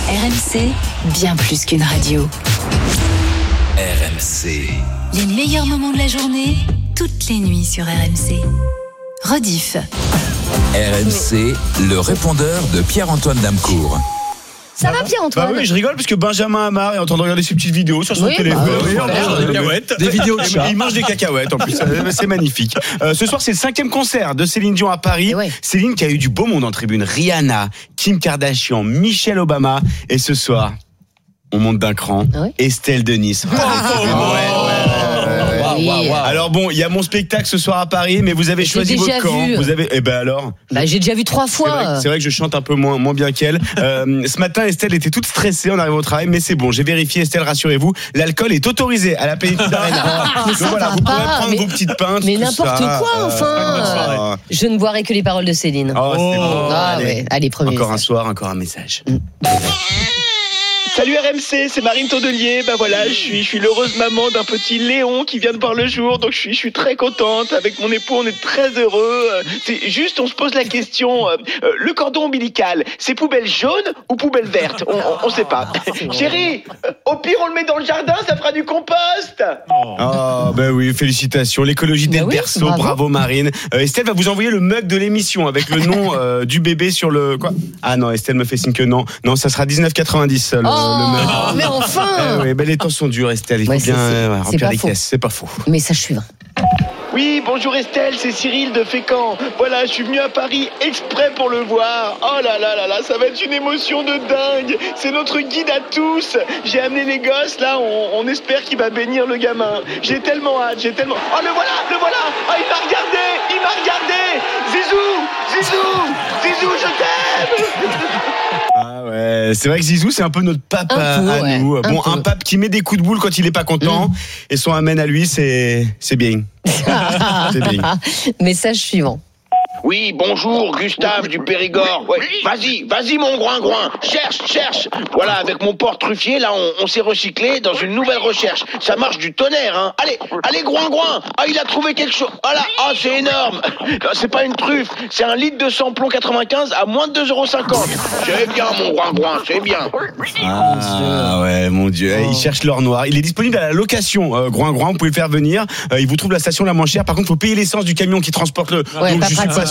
RMC, bien plus qu'une radio. RMC. Les meilleurs moments de la journée, toutes les nuits sur RMC. Rediff. RMC, le répondeur de Pierre-Antoine Damcourt. Ça va Pierre-Antoine? Bah oui, je rigole parce que Benjamin Amar est en train de regarder ses petites vidéos sur son téléphone. Oui, Il mange des cacahuètes. Des vidéos de chat. Il mange des cacahuètes en plus. C'est magnifique. Ce soir, c'est le 5e concert de Céline Dion à Paris. Ouais. Céline qui a eu du beau monde en tribune. Rihanna, Kim Kardashian, Michelle Obama. Et ce soir, on monte d'un cran. Ouais. Estelle Denis. Alors bon, il y a mon spectacle ce soir à Paris, mais vous avez choisi votre camp. Vous avez, eh ben alors. J'ai déjà vu 3 fois. C'est vrai que je chante un peu moins bien qu'elle. Ce matin, Estelle était toute stressée en arrivant au travail, mais c'est bon. J'ai vérifié, Estelle, rassurez-vous, l'alcool est autorisé à la Plénitude Arena. Donc voilà, vous pourrez prendre vos petites pintes. Mais tout n'importe ça. quoi, enfin. Je ne boirai que les paroles de Céline. Oh, c'est bon. Allez, premier Encore un message. soir, encore un message. Salut RMC, c'est Marine Tondelier. Bah voilà, je suis l'heureuse maman d'un petit Léon qui vient de voir le jour, donc je suis très contente. Avec mon époux, on est très heureux. C'est juste, on se pose la question, le cordon ombilical, c'est poubelle jaune ou poubelle verte? On sait pas. Chérie, au pire on le met dans le jardin, ça fera du compost. Oh, ben oui, félicitations. L'écologie des berceaux, bravo Marine. Estelle va vous envoyer le mug de l'émission avec le nom du bébé sur le... Quoi? Ah non, Estelle me fait signe que non. Non, ça sera 19,90 le mug. Mais enfin. Oui, ben les temps sont durs, Estelle. Il faut bien remplir les caisses. C'est pas faux. Message suivant. Oui, bonjour Estelle, c'est Cyril de Fécamp. Voilà, je suis venu à Paris exprès pour le voir. Oh là là là là, ça va être une émotion de dingue. C'est notre guide à tous. J'ai amené les gosses, là, on espère qu'il va bénir le gamin. J'ai tellement hâte, Oh, le voilà. Oh, il m'a regardé. Zizou, je t'aime. Ah ouais, c'est vrai que Zizou, c'est un peu notre pape à nous. Bon, un pape qui met des coups de boule quand il est pas content, et son amène à lui, c'est bien. C'est bien. Message suivant. Oui, bonjour, Gustave du Périgord. Ouais, vas-y mon groin. Cherche. Voilà, avec mon porc truffier, là, on s'est recyclé dans une nouvelle recherche. Ça marche du tonnerre, hein. Allez, groin. Ah, il a trouvé quelque chose. Voilà, c'est énorme. C'est pas une truffe, c'est un litre de samplon 95 à moins de 2,50 €. C'est bien, mon groin, c'est bien. Ah ouais, mon Dieu. Il cherche l'or noir. Il est disponible à la location, groin. Vous pouvez le faire venir. Il vous trouve la station la moins chère. Par contre, il faut payer l'essence du camion qui transporte le... Ouais, Donc, pas je suis pratique. pas